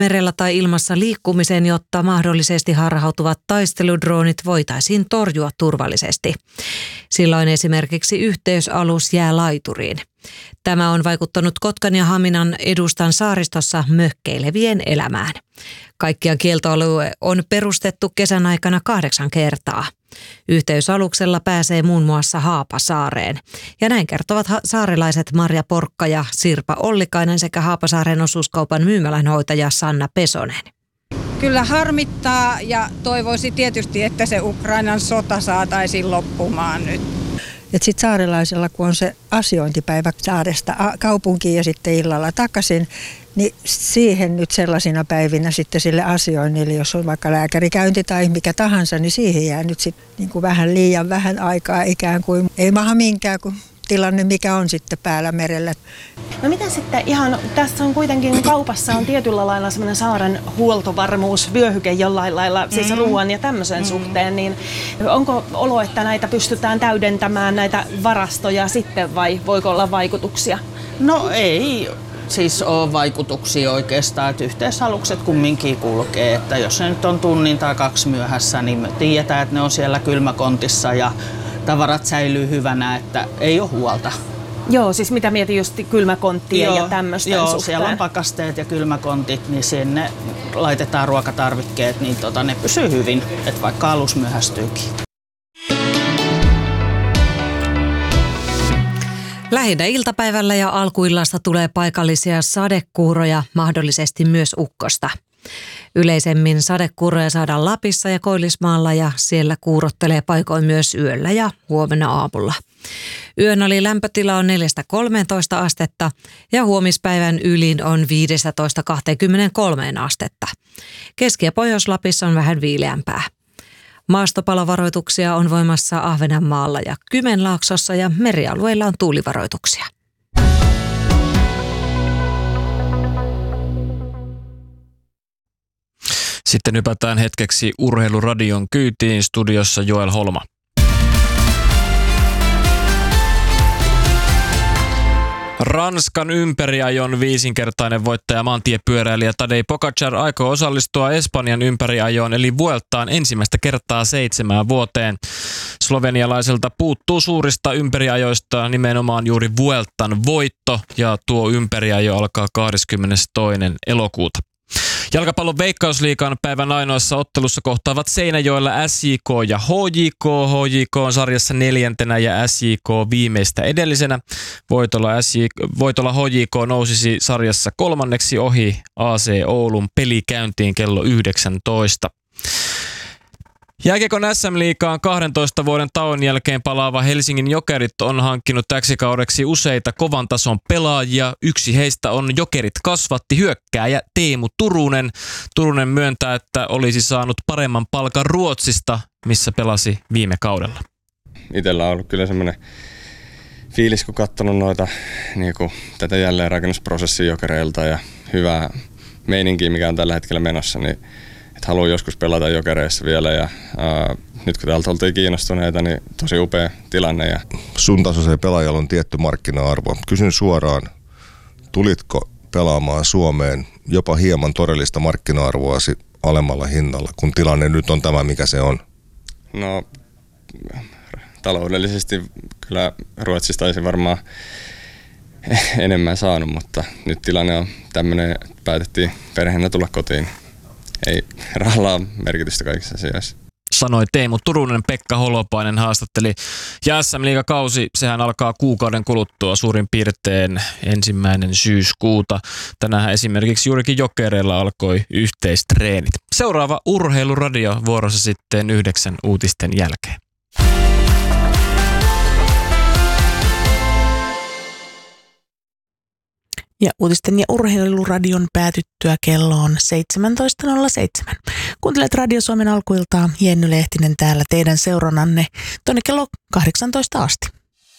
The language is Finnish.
merellä tai ilmassa liikkumiseen, jotta mahdollisesti harhautuvat taisteludroonit voitaisiin torjua turvallisesti. Silloin esimerkiksi yhteysalus jää laituriin. Tämä on vaikuttanut Kotkan ja Haminan edustan saaristossa mökkeilevien elämään. Kaikkiaan kieltoalue on perustettu kesän aikana 8 kertaa. Yhteysaluksella pääsee muun muassa Haapasaareen. Ja näin kertovat saarelaiset Marja Porkka ja Sirpa Ollikainen sekä Haapasaaren osuuskaupan myymälänhoitaja Sanna Pesonen. Kyllä harmittaa ja toivoisi tietysti, että se Ukrainan sota saataisiin loppumaan nyt. Sitten saarelaisella, kun on se asiointipäivä saaresta kaupunkiin ja sitten illalla takaisin, niin siihen nyt sellaisina päivinä sitten sille asioinnille, jos on vaikka lääkärikäynti tai mikä tahansa, niin siihen jää nyt sitten niin kuin vähän liian vähän aikaa ikään kuin. Ei maha minkään kuin tilanne, mikä on sitten päällä merellä. No mitä sitten ihan, tässä on kuitenkin kaupassa on tietyllä lailla semmoinen saaren huoltovarmuusvyöhyke jollain lailla, siis ruoan ja tämmöisen suhteen, niin onko olo, että näitä pystytään täydentämään näitä varastoja sitten vai voiko olla vaikutuksia? No ei siis ole vaikutuksia oikeastaan, että yhteisalukset kumminkin kulkee, että jos se nyt on tunnin tai 2 myöhässä, niin me tiedetään, että ne on siellä kylmäkontissa ja tavarat säilyy hyvänä, että ei ole huolta. Joo, siis mitä mietin just kylmäkonttien ja tämmöisten suhteen. Joo, siellä on pakasteet ja kylmäkontit, niin sinne laitetaan ruokatarvikkeet, niin ne pysyy hyvin, että vaikka alus myöhästyykin. Lähinnä iltapäivällä ja alkuillasta tulee paikallisia sadekuuroja, mahdollisesti myös ukkosta. Yleisemmin sadekuuroja saadaan Lapissa ja Koillismaalla ja siellä kuurottelee paikoin myös yöllä ja huomenna aamulla. Yön ali lämpötila on 4-13 astetta ja huomispäivän ylin on 15-23 astetta. Keski- ja Pohjois-Lapissa on vähän viileämpää. Maastopalovaroituksia on voimassa Ahvenanmaalla ja Kymenlaaksossa ja merialueilla on tuulivaroituksia. Sitten hypätään hetkeksi Urheiluradion kyytiin, studiossa Joel Holma. Ranskan ympäriajon 5-kertainen voittaja maantiepyöräilijä Tadej Pogačar aikoo osallistua Espanjan ympäriajoon eli Vueltaan ensimmäistä kertaa 7 vuoteen. Slovenialaiselta puuttuu suurista ympäriajoista nimenomaan juuri Vueltan voitto ja tuo ympäriajo alkaa 22. elokuuta. Jalkapallon Veikkausliigan päivän ainoassa ottelussa kohtaavat Seinäjoella SJK ja HJK. HJK on sarjassa 4. ja SJK viimeistä edellisenä. Voitolla HJK nousisi sarjassa 3. ohi AC Oulun pelikäyntiin kello 19. Jääkiekon SM-liigaan 12 vuoden tauon jälkeen palaava Helsingin Jokerit on hankkinut täksi kaudeksi useita kovan tason pelaajia. Yksi heistä on Jokerit kasvatti hyökkääjä Teemu Turunen. Turunen myöntää, että olisi saanut paremman palkan Ruotsista, missä pelasi viime kaudella. Itsellä on ollut kyllä semmoinen fiilis, kun katsonut noita tätä jälleenrakennusprosessia Jokereilta ja hyvää meininkiä, mikä on tällä hetkellä menossa, niin haluan joskus pelata Jokereissa vielä ja nyt kun täältä oltiin kiinnostuneita, niin tosi upea tilanne. Ja sun tasoiseen pelaajalla on tietty markkina-arvo. Kysyn suoraan, tulitko pelaamaan Suomeen jopa hieman todellista markkina-arvoasi alemmalla hinnalla, kun tilanne nyt on tämä, mikä se on? No, taloudellisesti kyllä Ruotsista olisi varmaan enemmän saanut, mutta nyt tilanne on tämmöinen, että päätettiin perheenä tulla kotiin. Ei rahalla ole merkitystä kaikissa asioissa. Sanoi Teemu Turunen. Pekka Holopainen haastatteli. Ja SM-liigakausi, sehän alkaa kuukauden kuluttua suurin piirtein 1. syyskuuta. Tänään esimerkiksi juurikin Jokereilla alkoi yhteistreenit. Seuraava Urheiluradio vuorossa sitten 9 uutisten jälkeen. Ja uutisten ja urheiluradion päätyttyä kello on 17.07. Kuuntelet Radio Suomen alkuiltaa. Jenny Lehtinen täällä teidän seurannanne tuonne kello 18 asti.